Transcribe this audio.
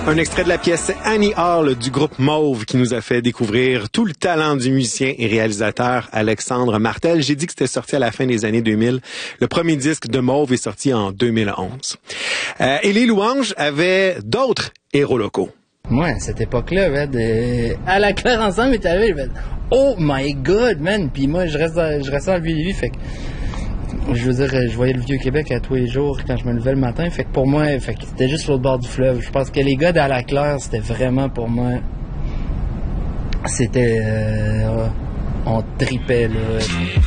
Un extrait de la pièce Annie Hall du groupe Mauve qui nous a fait découvrir tout le talent du musicien et réalisateur Alexandre Martel. J'ai dit que c'était sorti à la fin des années 2000. Le premier disque de Mauve est sorti en 2011. Et les Louanges avaient d'autres héros locaux. Moi, à cette époque-là, à la claire ensemble, est arrivé, oh my God, man! Puis moi, je reste dans le Vieux-Lévis, fait que je veux dire, je voyais le Vieux-Québec à tous les jours quand je me levais le matin. Fait que pour moi, c'était juste l'autre bord du fleuve. Je pense que les gars d'À la Claire, c'était vraiment pour moi... C'était... on tripait, là.